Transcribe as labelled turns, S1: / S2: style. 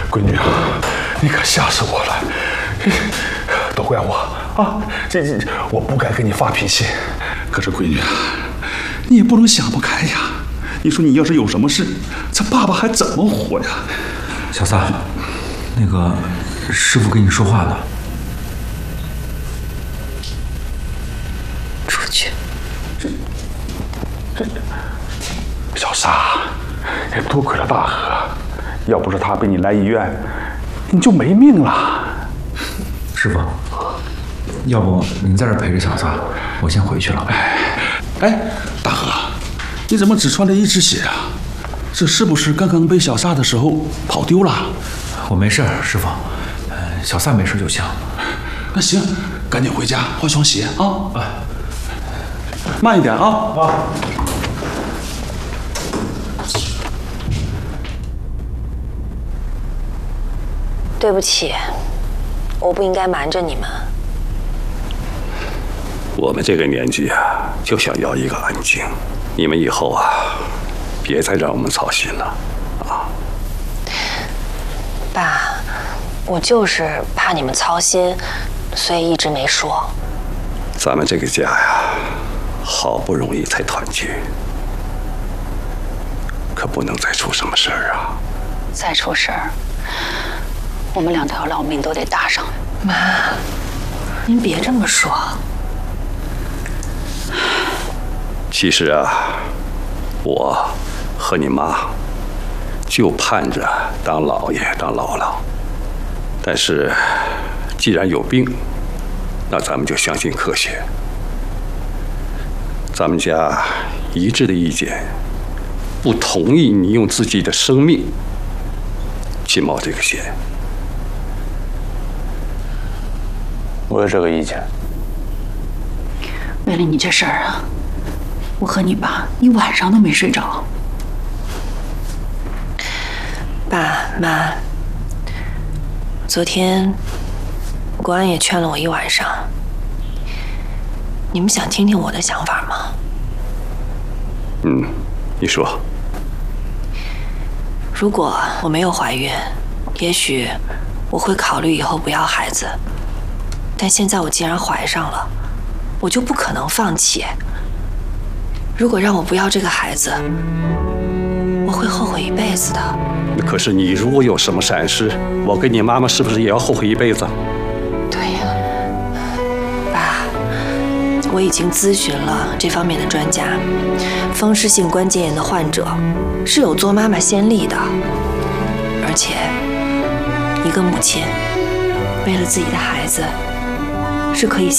S1: 闺女啊，你可吓死我了，都怪我啊！我不该跟你发脾气。可是闺女啊，你也不能想不开呀。你说你要是有什么事，这爸爸还怎么活呀？
S2: 小三，那个师傅跟你说话呢。
S3: 出去。
S1: 小撒，也多亏了大河，要不是他背你来医院，你就没命了。
S2: 师傅，要不您在这陪着小撒，我先回去了。
S1: 哎，大河，你怎么只穿了一只鞋啊？这是不是刚刚背小撒的时候跑丢了？
S2: 我没事，师傅，小撒没事就行。
S1: 那行，赶紧回家换双鞋啊！慢一点啊！
S3: 对不起，我不应该瞒着你们。
S4: 我们这个年纪啊，就想要一个安静。你们以后啊，别再让我们操心了，啊！
S3: 爸，我就是怕你们操心，所以一直没说。
S4: 咱们这个家呀，好不容易才团聚，可不能再出什么事儿啊！
S5: 再出事儿，我们2条老命都得搭上。
S3: 妈，您别这么说。
S4: 其实啊，我和你妈就盼着当老爷当姥姥，但是既然有病，那咱们就相信科学。咱们家一致的意见，不同意你用自己的生命去冒这个险。
S6: 我有这个意见。
S5: 为了你这事儿啊，我和你爸一晚上都没睡着。
S3: 爸妈，昨天国安也劝了我一晚上。你们想听听我的想法吗？
S4: 你说。
S3: 如果我没有怀孕，也许我会考虑以后不要孩子。但现在我既然怀上了，我就不可能放弃。如果让我不要这个孩子，我会后悔一辈子的。
S4: 可是你如果有什么闪失，我跟你妈妈是不是也要后悔一辈子？
S3: 对呀，爸，我已经咨询了这方面的专家，风湿性关节炎的患者是有做妈妈先例的，而且一个母亲为了自己的孩子是可以